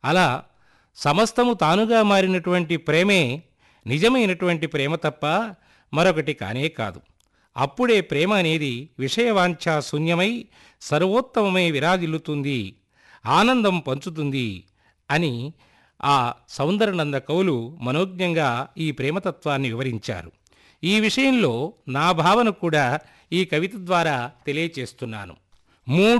అలా సమస్తము తానుగా మారినటువంటి ప్రేమే నిజమైనటువంటి ప్రేమ తప్ప మరొకటి కానే కాదు. అప్పుడే ప్రేమ అనేది విషయవాంఛా శూన్యమై సర్వోత్తమమై విరాజిల్లుతుంది, ఆనందం పంచుతుంది అని ఆ సౌందరనంద కవులు మనోజ్ఞంగా ఈ ప్రేమతత్వాన్ని వివరించారు. ఈ విషయంలో నా భావన కూడా ఈ కవిత ద్వారా తెలియచేస్తున్నాను.